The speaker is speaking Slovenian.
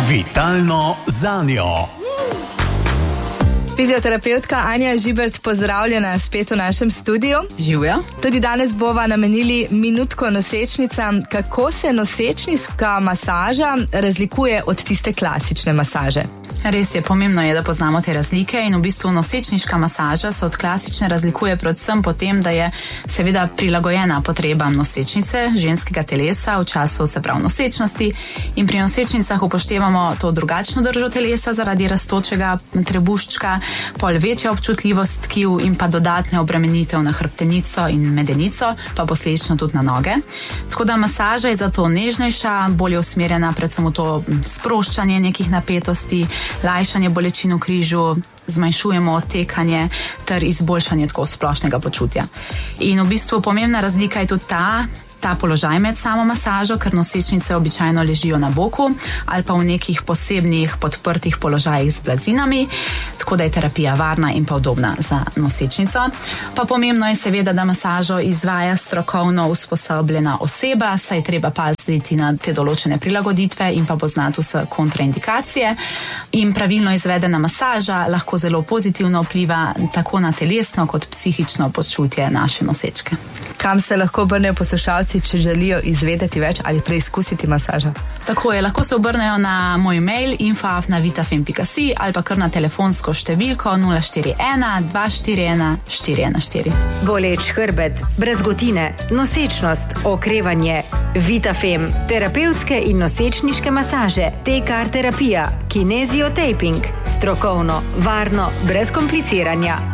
Vitalno zanjo. Fizioterapeutka Anja Žibert, pozdravljena spet v našem studiu. Živjo. Tudi danes bova namenili minutko nosečnicam. Kako se nosečniška masaža razlikuje od tiste klasične masaže? Res je, pomembno je, da poznamo te razlike in v bistvu nosečniška masaža se od klasične razlikuje predvsem po tem, da je seveda prilagojena potrebam nosečnice, ženskega telesa v času, se pravi, nosečnosti, in pri nosečnicah upoštevamo to drugačno držo telesa zaradi rastočega trebuščka, pol večja občutljivost tkiv in pa dodatne obremenitev na hrbtenico in medenico, pa posledično tudi na noge. Tako da masaža je zato nežnejša, bolje usmerjena predvsem v to sproščanje nekih napetosti, lajšanje bolečin v križu, zmanjšujemo odtekanje ter izboljšanje tako splošnega počutja. In v bistvu pomembna razlika je tudi ta položaj med samo masažo, ker nosečnice običajno ležijo na boku ali pa v nekih posebnih podprtih položajih z blazinami, tako da je terapija varna in pa udobna za nosečnico. Pa pomembno je seveda, da masažo izvaja strokovno usposobljena oseba, saj je treba paziti na te določene prilagoditve in pa poznati vse kontraindikacije. In pravilno izvedena masaža lahko zelo pozitivno vpliva tako na telesno kot psihično počutje naše nosečke. Kam se lahko obrnejo poslušalci, če želijo izvedeti več ali preizkusiti masažo? Tako je, lahko se obrnejo na moj mail info@vitafem.si ali pa kar na telefonsko številko 041 241 414. Boleč hrbet, brazgotine, nosečnost, okrevanje. Vitafem, terapevtske in nosečniške masaže, TKR terapija, kineziotaping, strokovno, varno, brez kompliciranja.